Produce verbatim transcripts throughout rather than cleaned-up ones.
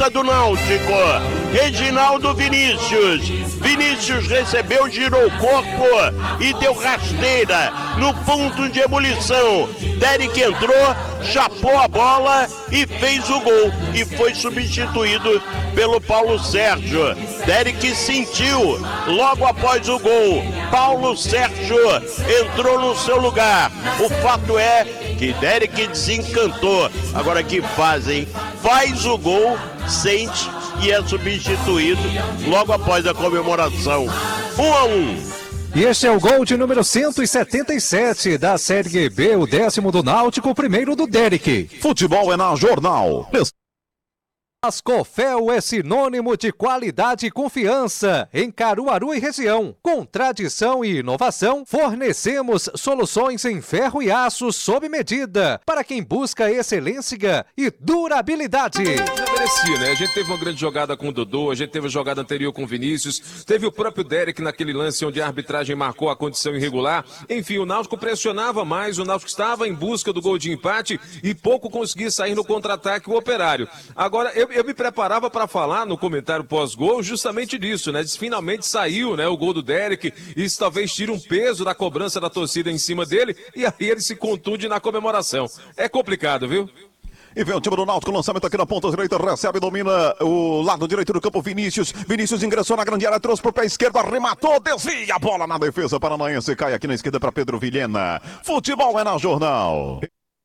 direita do Náutico. Reginaldo Vinícius. Vinícius recebeu, girou o corpo e deu rasteira no ponto de ebulição. Derek entrou, chapou a bola e fez o gol. E foi substituído pelo Paulo Sérgio. Derek sentiu logo após o gol. Paulo Sérgio entrou no seu lugar. O fato é que Derek desencantou. Agora que fazem, faz o gol, sente e é substituído logo após a comemoração. Um a um. E este é o gol de número cento e setenta e sete da Série B, o décimo do Náutico, o primeiro do Derek. Futebol é na Jornal. Ascofel é sinônimo de qualidade e confiança em Caruaru e região. Com tradição e inovação, fornecemos soluções em ferro e aço sob medida para quem busca excelência e durabilidade. Já merecia, né? A gente teve uma grande jogada com o Dodô, a gente teve a jogada anterior com o Vinícius, teve o próprio Derek naquele lance onde a arbitragem marcou a condição irregular. Enfim, o Náutico pressionava mais, o Náutico estava em busca do gol de empate e pouco conseguia sair no contra-ataque o Operário. Agora, eu Eu me preparava para falar no comentário pós-gol justamente disso, né? Finalmente saiu, né, o gol do Derek, isso talvez tire um peso da cobrança da torcida em cima dele e aí ele se contunde na comemoração. É complicado, viu? E vem o time do Náutico, lançamento aqui na ponta direita, recebe, domina o lado direito do campo, Vinícius. Vinícius ingressou na grande área, trouxe pro pé esquerdo, arrematou, desvia a bola na defesa paranaense, cai aqui na esquerda para Pedro Vilhena. Futebol é na Jornal.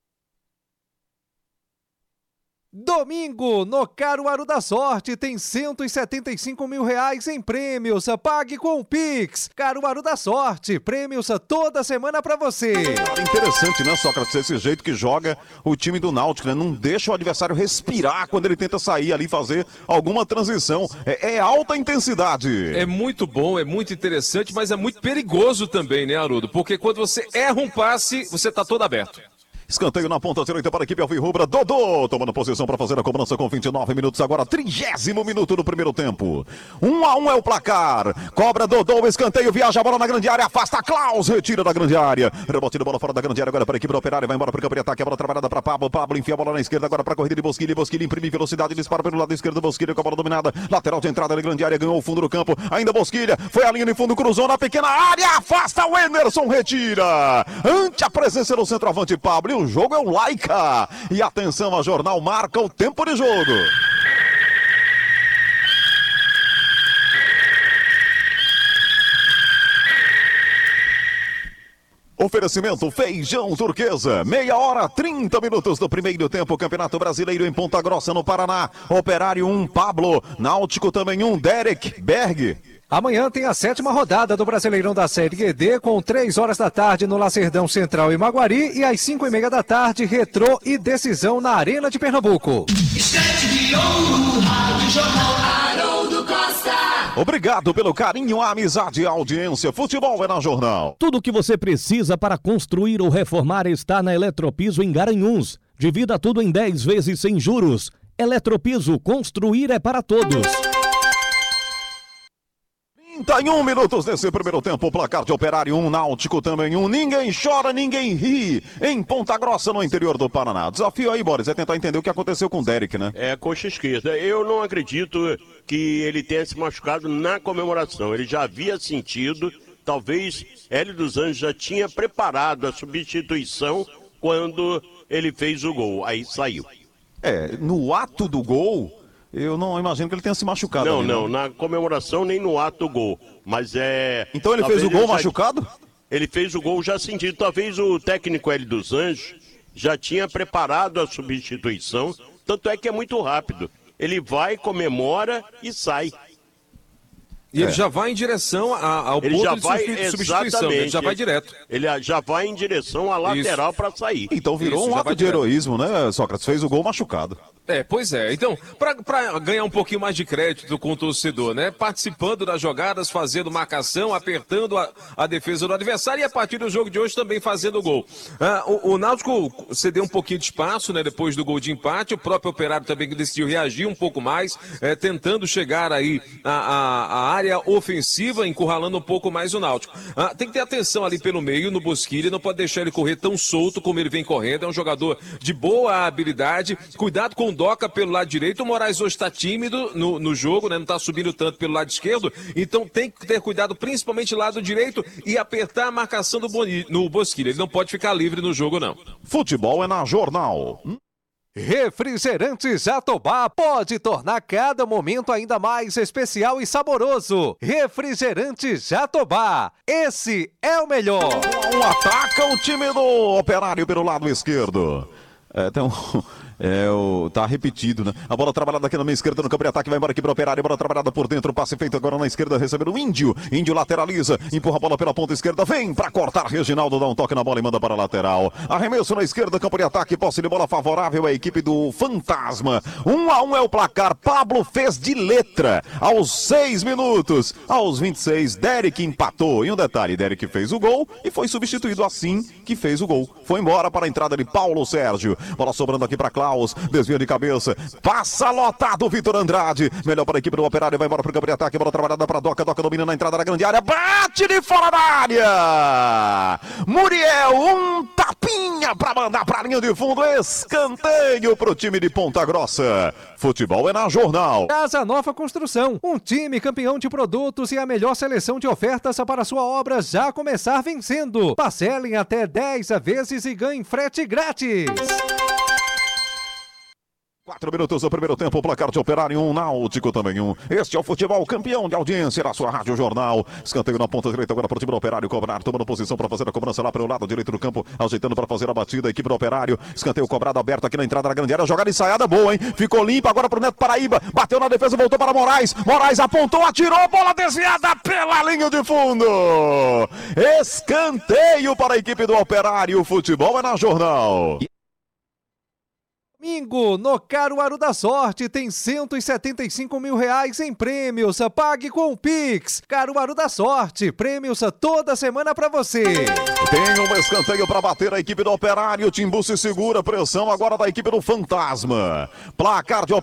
Domingo, no Caruaru da Sorte, tem cento e setenta e cinco mil reais em prêmios. Pague com o Pix. Caruaru da Sorte, prêmios toda semana pra você. Interessante, né, Sócrates? Esse jeito que joga o time do Náutico, né? Não deixa o adversário respirar quando ele tenta sair ali, fazer alguma transição. É, é alta intensidade. É muito bom, é muito interessante, mas é muito perigoso também, né, Haroldo? Porque quando você erra um passe, você tá todo aberto. Escanteio na ponta direita para a equipe alvirrubra. Dodô tomando posição para fazer a cobrança com vinte e nove minutos. Agora, trigésimo minuto do primeiro tempo. Um a um é o placar. Cobra Dodô, escanteio, viaja a bola na grande área, afasta Klaus, retira da grande área. Rebote de bola fora da grande área agora para a equipe do Operário. Vai embora para o campo de ataque. A bola trabalhada para Pablo. Pablo enfia a bola na esquerda agora para a corrida de Bosquilha. Bosquilha imprime velocidade, dispara pelo lado esquerdo. Bosquilha com a bola dominada. Lateral de entrada na grande área, ganhou o fundo do campo. Ainda Bosquilha, foi a linha de fundo, cruzou na pequena área, afasta o Emerson, retira. Ante a presença do centroavante Pablo. E o jogo é um like. E atenção, a Jornal marca o tempo de jogo. Oferecimento Feijão Turquesa. Meia hora, trinta minutos do primeiro tempo. Campeonato Brasileiro em Ponta Grossa, no Paraná. Operário um, Pablo. Náutico também um, Derek Berg. Amanhã tem a sétima rodada do Brasileirão da Série D, com três horas da tarde no Lacerdão Central e Maguari e às cinco e meia da tarde, Retrô e Decisão na Arena de Pernambuco. Obrigado pelo carinho, a amizade e a audiência. Futebol é na Jornal. Tudo o que você precisa para construir ou reformar está na Eletropiso em Garanhuns. Divida tudo em dez vezes sem juros. Eletropiso, construir é para todos. trinta e um minutos nesse primeiro tempo, o placar de Operário um, Náutico também um. Ninguém chora, ninguém ri em Ponta Grossa, no interior do Paraná. Desafio aí, Boris, é tentar entender o que aconteceu com o Derek, né? É, coxa esquerda. Eu não acredito que ele tenha se machucado na comemoração. Ele já havia sentido, talvez Hélio dos Anjos já tinha preparado a substituição quando ele fez o gol. Aí saiu. É, no ato do gol... Eu não imagino que ele tenha se machucado. Não, ali, não, na comemoração nem no ato do gol. Mas é... Então ele fez o gol já... machucado? Ele fez o gol já sentido. Talvez o técnico Hélio dos Anjos já tinha preparado a substituição. Tanto é que é muito rápido. Ele vai, comemora e sai. E é. ele já vai em direção a, ao ele ponto já de vai, substituição, né? Ele já vai direto. Ele já vai em direção à lateral para sair. Então virou Isso, um ato de direto. heroísmo, né, Sócrates? Fez o gol machucado. É, pois é. Então, para ganhar um pouquinho mais de crédito com o torcedor, né? Participando das jogadas, fazendo marcação, apertando a, a defesa do adversário e a partir do jogo de hoje também fazendo o gol. Ah, o, o Náutico cedeu um pouquinho de espaço, né? Depois do gol de empate. O próprio Operário também decidiu reagir um pouco mais, é, tentando chegar aí à área ofensiva, encurralando um pouco mais o Náutico. Ah, tem que ter atenção ali pelo meio, no Bosquilha, não pode deixar ele correr tão solto como ele vem correndo, é um jogador de boa habilidade, cuidado com o Doca pelo lado direito, o Moraes hoje está tímido no, no jogo, né? Não está subindo tanto pelo lado esquerdo, então tem que ter cuidado principalmente lado direito e apertar a marcação do Boni, no Bosquilha, ele não pode ficar livre no jogo não. Futebol é na Jornal. Refrigerante Jatobá pode tornar cada momento ainda mais especial e saboroso. Refrigerante Jatobá, esse é o melhor. Um ataca o time do Operário pelo lado esquerdo. É, então, é, o, tá repetido, né? A bola trabalhada aqui na minha esquerda no campo de ataque, vai embora aqui pro Operário, bola trabalhada por dentro, passe feito agora na esquerda, recebendo o Índio. Índio lateraliza, empurra a bola pela ponta esquerda, vem pra cortar, Reginaldo dá um toque na bola e manda para a lateral. Arremesso na esquerda, campo de ataque, posse de bola favorável à equipe do Fantasma. Um a um é o placar, Pablo fez de letra aos seis minutos. Aos vinte e seis, Derek empatou. E um detalhe, Derek fez o gol e foi substituído assim que fez o gol. Foi embora para a entrada de Paulo Sérgio. Bola sobrando aqui para Klaus, desvia de cabeça, passa lotado Vitor Andrade, melhor para a equipe do Operário, vai embora para o campo de ataque, bola trabalhada para Doca, Doca domina na entrada da grande área, bate de fora da área, Muriel, um tapinha para mandar para a linha de fundo, escanteio para o time de Ponta Grossa. Futebol é na Jornal. Casa Nova Construção, um time campeão de produtos e a melhor seleção de ofertas para sua obra já começar vencendo. Parcelem até dez vezes e ganhem frete grátis. Quatro minutos do primeiro tempo, o placar de Operário, um Náutico também um. Este é o futebol campeão de audiência da sua Rádio Jornal. Escanteio na ponta direita agora para o time do Operário cobrar, tomando posição para fazer a cobrança lá pelo lado direito do campo, ajeitando para fazer a batida, a equipe do Operário. Escanteio cobrado aberto aqui na entrada da grande área, jogada ensaiada boa, hein? Ficou limpa agora para o Neto Paraíba, bateu na defesa, voltou para Moraes. Moraes apontou, atirou, bola desviada pela linha de fundo. Escanteio para a equipe do Operário. Futebol é na Jornal. Domingo, no Caruaru da Sorte, tem cento e setenta e cinco mil reais em prêmios. Pague com o Pix. Caruaru da Sorte, prêmios toda semana pra você. Tem um escanteio para bater a equipe do Operário. Timbu se segura, pressão agora da equipe do Fantasma. Placar de